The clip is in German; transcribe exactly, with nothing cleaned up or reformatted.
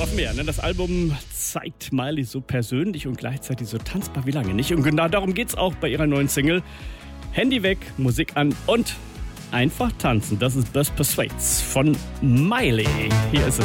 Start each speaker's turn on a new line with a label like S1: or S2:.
S1: Noch mehr, ne? Das Album zeigt Miley so persönlich und gleichzeitig so tanzbar wie lange nicht. Und genau darum geht's auch bei ihrer neuen Single. Handy weg, Musik an und einfach tanzen. Das ist Best Persuades von Miley. Hier ist es.